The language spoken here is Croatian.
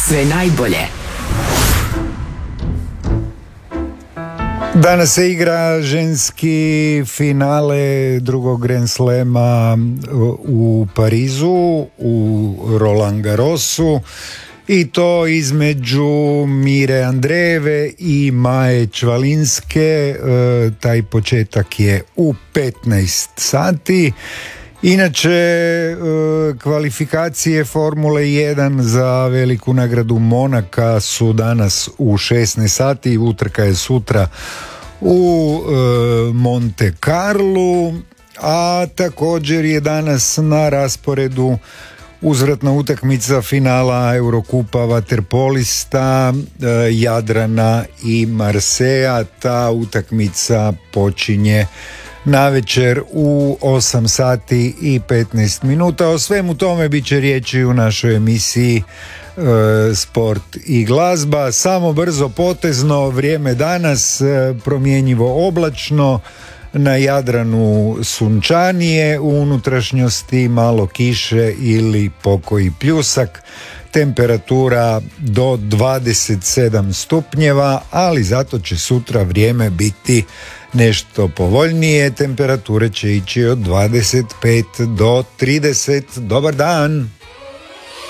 sve najbolje. Danas se igra ženski finale drugog Grand Slema u Parizu, u Roland Garrosu, i to između Mire Andreeve i Maje Čvalinske. Taj početak je u 15 sati. Inače, kvalifikacije Formule 1 za veliku nagradu Monaka su danas u 16 sati, utrka je sutra u Monte Carlu, a također je danas na rasporedu uzvratna utakmica finala Eurokupa vaterpolista Jadrana i Marseja. Ta utakmica počinje navečer u 8 sati i 15 minuta. O svemu tome bit će riječi u našoj emisiji Sport i glazba. Samo brzo potezno vrijeme danas, promjenjivo oblačno, na Jadranu sunčanije, u unutrašnjosti malo kiše ili pokoji pljusak, temperatura do 27 stupnjeva, ali zato će sutra vrijeme biti nešto povoljnije, temperature će ići od 25 do 30. Dobar dan!